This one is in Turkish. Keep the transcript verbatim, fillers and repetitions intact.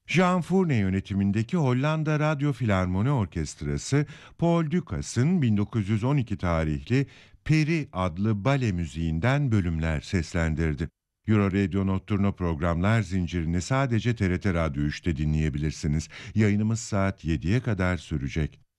Jean Fourne yönetimindeki Hollanda Radyo Filarmoni Orkestrası, Paul Ducas'ın bin dokuz yüz on iki tarihli Peri adlı bale müziğinden bölümler seslendirdi. Euro Radio Nocturno programlar zincirini sadece T R T Radyo üçte dinleyebilirsiniz. Yayınımız saat yediye kadar sürecek.